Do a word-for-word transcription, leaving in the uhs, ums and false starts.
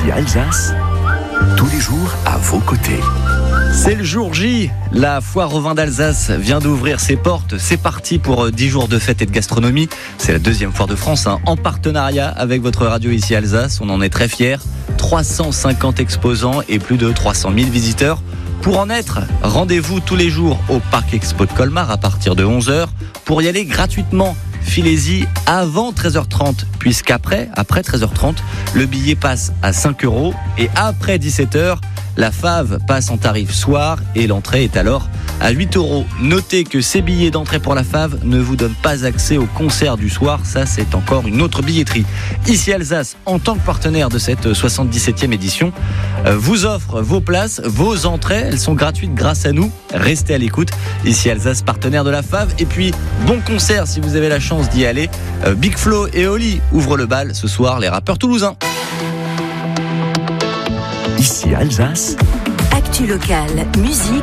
Ici Alsace, tous les jours à vos côtés. C'est le jour J, la foire au vin d'Alsace vient d'ouvrir ses portes. C'est parti pour dix jours de fête et de gastronomie. C'est la deuxième foire de France, hein, en partenariat avec votre radio Ici Alsace. On en est très fiers. trois cent cinquante exposants et plus de trois cent mille visiteurs. Pour en être, rendez-vous tous les jours au Parc Expo de Colmar à partir de onze heures. Pour y aller gratuitement, filez-y avant treize heures trente, puisqu'après, après treize heures trente, le billet passe à cinq euros et après dix-sept heures, la fave passe en tarif soir et l'entrée est alors à huit euros. Notez que ces billets d'entrée pour la fave ne vous donnent pas accès au concert du soir. Ça, c'est encore une autre billetterie. Ici Alsace, en tant que partenaire de cette soixante-dix-septième édition, vous offre vos places, vos entrées. Elles sont gratuites grâce à nous. Restez à l'écoute. Ici Alsace, partenaire de la fave. Et puis, bon concert si vous avez la chance d'y aller. Big Flo et Oli ouvrent le bal ce soir, les rappeurs toulousains. Ici Alsace. Actu locale, musique,